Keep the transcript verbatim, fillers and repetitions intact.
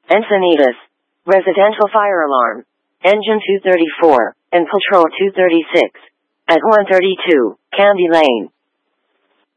Encinitas, residential fire alarm, engine two thirty-four, and patrol two thirty-six. At one thirty-two, Candy Lane.